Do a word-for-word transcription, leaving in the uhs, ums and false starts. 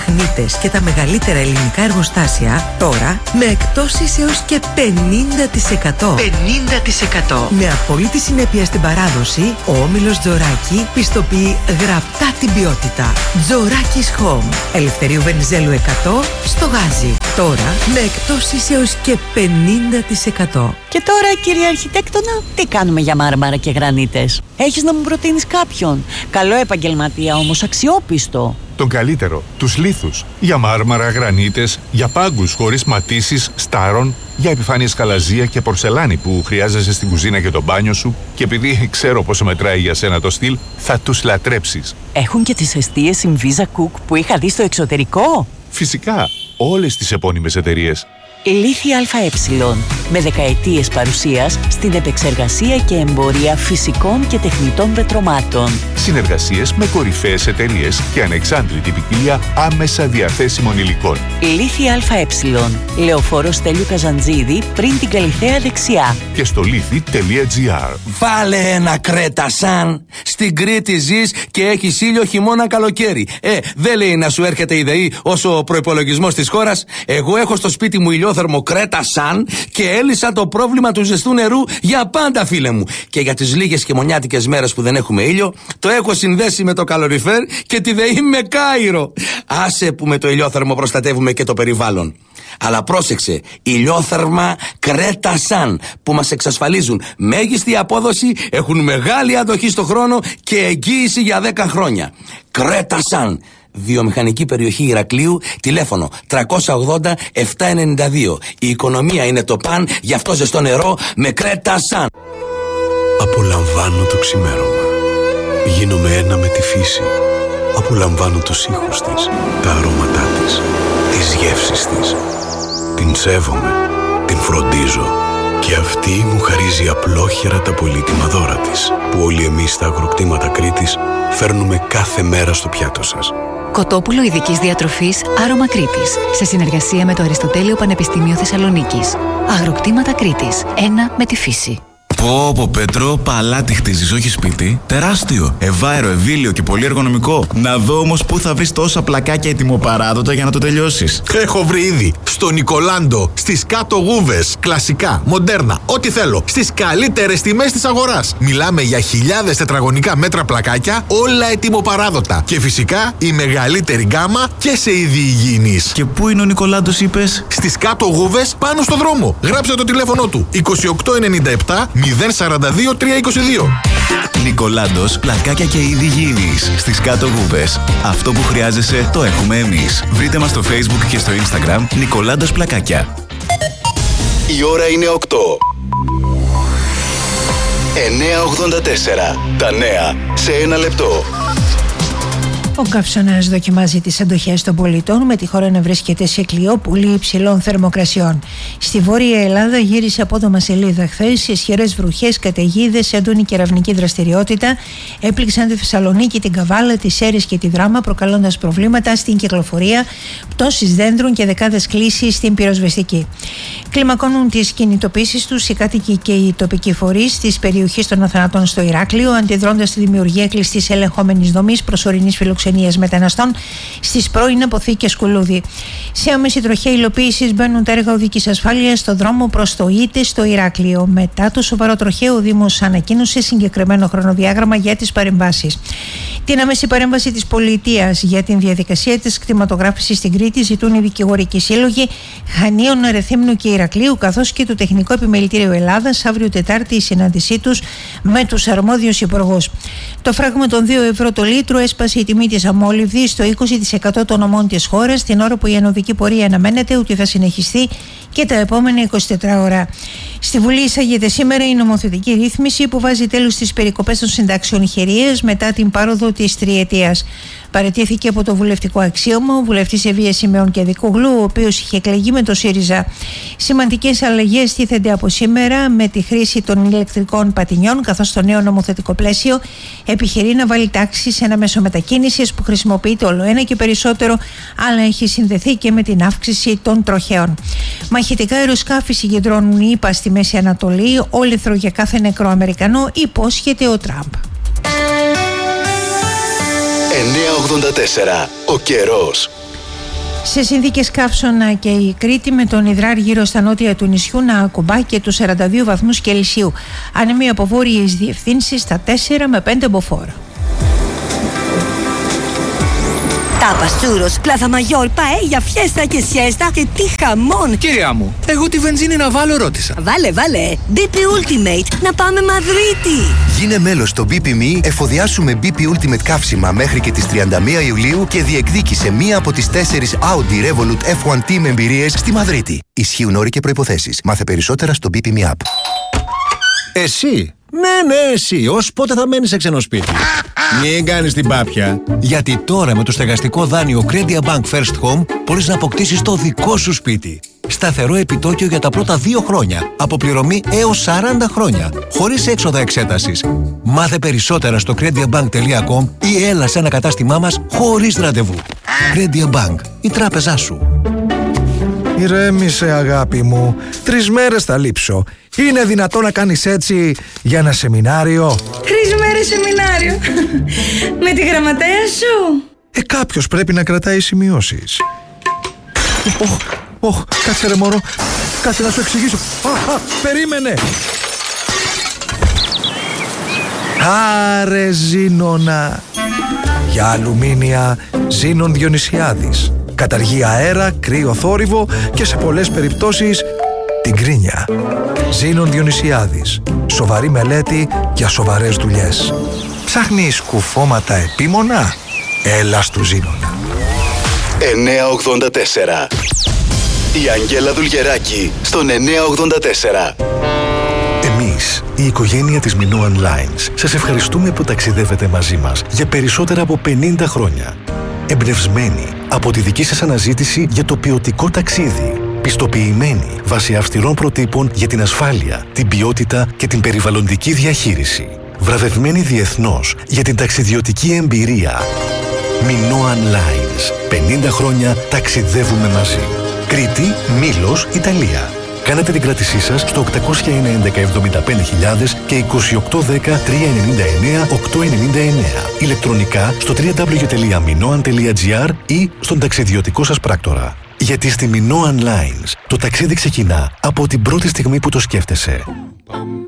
μαγνήτες και τα μεγαλύτερα ελληνικά εργοστάσια, τώρα με εκπτώσεις έως και πενήντα τοις εκατό. πενήντα τοις εκατό. Με απόλυτη συνέπεια στην παράδοση, ο όμιλος Τζοράκη πιστοποιεί γραπτά την ποιότητα. Τζοράκης Home. Ελευθερίου Βενιζέλου εκατό στο Γάζι. Τώρα με εκπτώσεις έως και πενήντα τοις εκατό. Και τώρα, κύριε Αρχιτέκτονα, τι κάνουμε για μάρμαρα και γρανίτες? Έχεις να μου προτείνεις κάποιον? Καλό επαγγελματία όμως, αξιόπιστο. Τον καλύτερο, τους λίθους. Για μάρμαρα, γρανίτες, για πάγκους χωρίς ματίσεις, στάρων, για επιφάνειες καλαζία και πορσελάνη που χρειάζεσαι στην κουζίνα και το μπάνιο σου, και επειδή ξέρω πόσο μετράει για σένα το στυλ, θα τους λατρέψεις. Έχουν και τις εστίες Inviza Cook που είχα δει στο εξωτερικό. Φυσικά, όλες τις επώνυμες εταιρείες. Λίθη ΑΕ, με δεκαετίες παρουσίας στην επεξεργασία και εμπορία φυσικών και τεχνητών πετρωμάτων. Συνεργασίες με κορυφαίες εταιρείες και ανεξάντλητη ποικιλία άμεσα διαθέσιμων υλικών. Λίθη ΑΕ, Λεωφόρο Στέλιου Καζαντζίδη, πριν την Καλιθέα δεξιά. Και στο λίθη τελεία τζι άρ. Βάλε ένα Κρέτα Σαν. Στην Κρήτη ζεις και έχεις ήλιο χειμώνα καλοκαίρι. Ε, δεν λέει να σου έρχεται η ΔΕΗ όσο ο προϋπολογισμός της χώρας. Εγώ έχω στο σπίτι μου ηλιόθερμο Κρέτα Σαν και έλυσα το πρόβλημα του ζεστού νερού για πάντα, φίλε μου. Και για τις λίγες χειμωνιάτικες μέρες που δεν έχουμε ήλιο, το έχω συνδέσει με το καλοριφέρ και τη ΔΕΗ με Κάιρο. Άσε που με το ηλιόθερμο προστατεύουμε και το περιβάλλον. Αλλά πρόσεξε, ηλιόθερμα Κρέτα Σαν, που μας εξασφαλίζουν μέγιστη απόδοση, έχουν μεγάλη αντοχή στο χρόνο και εγγύηση για δέκα χρόνια. Κρέτα Σαν. Βιομηχανική περιοχή Ηρακλείου, τηλέφωνο τριακόσια ογδόντα επτακόσια ενενήντα δύο. Η οικονομία είναι το παν, γι' αυτό ζεστό νερό με Κρέτα Σαν. Απολαμβάνω το ξημέρωμα. Γίνομαι ένα με τη φύση. Απολαμβάνω τους ήχους της, τα αρώματά της, τις γεύσεις της. Την σέβομαι, την φροντίζω και αυτή μου χαρίζει απλόχερα τα πολύτιμα δώρα της, που όλοι εμείς στα αγροκτήματα Κρήτης φέρνουμε κάθε μέρα στο πιάτο σας. Κοτόπουλο ειδικής διατροφής Άρωμα Κρήτης, σε συνεργασία με το Αριστοτέλειο Πανεπιστήμιο Θεσσαλονίκης. Αγροκτήματα Κρήτης, ένα με τη φύση. Πω πω Πέτρο, παλάτι χτίζεις, όχι σπίτι. Τεράστιο, ευάερο, ευήλιο και πολύ εργονομικό. Να δω όμως πού θα βρεις τόσα πλακάκια ετοιμοπαράδοτα για να το τελειώσεις. Έχω βρει ήδη στο Νικολάντο, στις κάτω γούβες, κλασικά, μοντέρνα, ό,τι θέλω, στις καλύτερες τιμές της αγοράς. Μιλάμε για χιλιάδες τετραγωνικά μέτρα πλακάκια, όλα ετοιμοπαράδοτα. Και φυσικά η μεγαλύτερη γκάμα και σε είδη υγιεινής. Και πού είναι ο Νικολάντος, είπες? Στις κάτω γούβες, πάνω στο δρόμο. Γράψε το τηλέφωνο του είκοσι οκτώ ενενήντα επτά μηδέν σαράντα δύο τριακόσια είκοσι δύο. Νικολάντος, πλακάκια και είδη υγιεινής στις κάτω γούβες. Αυτό που χρειάζεσαι το έχουμε εμείς. Βρείτε μας στο Facebook και στο Instagram Νικολάντος Πλακάκια. Η ώρα είναι οκτώ. εννιά ογδόντα τέσσερα. Τα νέα σε ένα λεπτό. Ο καύσωνας δοκιμάζει τις αντοχές των πολιτών, με τη χώρα να βρίσκεται σε κλειό πουλί υψηλών θερμοκρασιών. Στη Βόρεια Ελλάδα γύρισε απότομα σελίδα χθες. Ισχυρές βροχές, καταιγίδες, έντονη κεραυνική δραστηριότητα έπληξαν τη Θεσσαλονίκη, την Καβάλα, τη Σέρρες και τη Δράμα, προκαλώντας προβλήματα στην κυκλοφορία, πτώσεις δέντρων και δεκάδες κλήσεις στην πυροσβεστική. Κλιμακώνουν τις κινητοποίησεις τους οι κάτοικοι και οι τοπικοί φορείς της περιοχής των Αθανάτων στο Ηράκλειο, αντιδρώντας τη δημιουργία κλειστής ελεγχόμενης δομής προσωρινής φιλοξενίας μεταναστών στις πρώην αποθήκες Κουλούδη. Σε άμεση τροχιά υλοποίησης μπαίνουν τα έργα οδικής ασφάλειας στο δρόμο προς το Είτε στο Ηράκλειο. Μετά το σοβαρό τροχαίο, ο Δήμος ανακοίνωσε συγκεκριμένο χρονοδιάγραμμα για τις παρεμβάσεις. Την άμεση παρέμβαση της πολιτείας για την διαδικασία της κτηματογράφησης στην Κρήτη ζητούν οι δικηγορικοί σύλλογοι Χανίων, Ρεθύμνου και Ηρακλείου, καθώς και το Τεχνικό Επιμελητήριο Ελλάδας. Αύριο Τετάρτη η συνάντησή τους με τους αρμόδιους υπουργούς. Το φράγμα των δύο ευρώ το λίτρο έσπασε η τιμή της αμόλυβδης στο είκοσι τοις εκατό των ομών της χώρας, την ώρα που η ανωδική πορεία αναμένεται ότι θα συνεχιστεί και τα επόμενα εικοσιτέσσερις ώρα. Στη Βουλή εισάγεται σήμερα η νομοθετική ρύθμιση που βάζει τέλος στις περικοπές των συντάξεων χειρίες μετά την πάροδο της τριετίας. Παραιτήθηκε από το βουλευτικό αξίωμα ο βουλευτής Ευβίας Σημεών και Δικογλού, ο οποίος είχε εκλεγεί με το ΣΥΡΙΖΑ. Σημαντικές αλλαγές τίθενται από σήμερα με τη χρήση των ηλεκτρικών πατινιών, καθώς το νέο νομοθετικό πλαίσιο επιχειρεί να βάλει τάξη σε ένα μέσο μετακίνησης που χρησιμοποιείται όλο ένα και περισσότερο, αλλά έχει συνδεθεί και με την αύξηση των τροχαίων. Μαχητικά αεροσκάφη συγκεντρώνουν οι ΗΠΑ στη Μέση Ανατολή, όλεθρο για κάθε νεκρό Αμερικανό, υπόσχεται ο Τραμπ. εννιά ογδόντα τέσσερα. Ο καιρός. Σε συνθήκες καύσωνα και η Κρήτη με τον υδράρ γύρω στα νότια του νησιού να ακουμπά και τους σαράντα δύο βαθμούς Κελσίου. Ανέμει από βόρειες διευθύνσεις στα τέσσερα με πέντε μποφόρ. Τάπας, τσούρος, πλάθα μαγιόρ, παέλια, φιέστα και σιέστα και τι χαμόν! Κυρία μου, εγώ τη βενζίνη να βάλω ρώτησα. Βάλε, βάλε! μπι πι Ultimate, να πάμε Μαδρίτη! Γίνε μέλος στο μπι πι εμ ι, εφοδιάσου με μπι πι Ultimate καύσιμα μέχρι και τις τριάντα μία Ιουλίου και διεκδίκησε μία από τις τέσσερις Audi Revolut εφ ουάν Team εμπειρίες στη Μαδρίτη. Ισχύουν όροι και προϋποθέσεις. Μάθε περισσότερα στο μπι πι εμ ι App. Εσύ! Ναι, ναι, εσύ. Ως πότε θα μένεις σε ξένο σπίτι? Μην κάνεις την πάπια. Γιατί τώρα με το στεγαστικό δάνειο Credia Bank First Home μπορείς να αποκτήσεις το δικό σου σπίτι. Σταθερό επιτόκιο για τα πρώτα δύο χρόνια. Αποπληρωμή έως σαράντα χρόνια. Χωρίς έξοδα εξέτασης. Μάθε περισσότερα στο crediabank τελεία com ή έλα σε ένα κατάστημά μας χωρίς ραντεβού. Credia Bank. Η τράπεζά σου. Ηρέμησε, αγάπη μου. Τρεις μέρες θα λείψω. Είναι δυνατό να κάνεις έτσι για ένα σεμινάριο? Τρεις μέρες σεμινάριο. Με τη γραμματέα σου. Ε, κάποιος πρέπει να κρατάει σημειώσεις. Ωχ, ωχ, κάτσε ρε μωρό. Κάτσε να σου εξηγήσω. Α, α, περίμενε. Άρε Ζήνονα. Για αλουμίνια Ζήνων Διονυσιάδης. Καταργεί αέρα, κρύο θόρυβο και σε πολλές περιπτώσεις την κρίνια. Ζήνων Διονυσιάδης. Σοβαρή μελέτη για σοβαρές δουλειές. Ψάχνεις κουφώματα επίμονα? Έλα στου Ζήνονα. εννιακόσια ογδόντα τέσσερα. Η Αγγέλα Δουλγεράκη στον εννιακόσια ογδόντα τέσσερα. Εμείς, η οικογένεια της Minoan Lines, σας ευχαριστούμε που ταξιδεύετε μαζί μας για περισσότερα από πενήντα χρόνια. Εμπνευσμένοι από τη δική σας αναζήτηση για το ποιοτικό ταξίδι. Πιστοποιημένοι βάσει αυστηρών προτύπων για την ασφάλεια, την ποιότητα και την περιβαλλοντική διαχείριση. Βραβευμένοι διεθνώς για την ταξιδιωτική εμπειρία. Minoan Lines. πενήντα χρόνια ταξιδεύουμε μαζί. Κρήτη, Μήλος, Ιταλία. Κάνετε την κράτησή σας στο οκτακόσια ένα έντεκα εβδομήντα πέντε χιλιάδες και είκοσι οκτώ δέκα τριακόσια ενενήντα εννέα οκτακόσια ενενήντα εννέα. Ηλεκτρονικά στο double-u double-u double-u τελεία minoan τελεία gr ή στον ταξιδιωτικό σας πράκτορα. Γιατί στη Minoan Lines το ταξίδι ξεκινά από την πρώτη στιγμή που το σκέφτεσαι.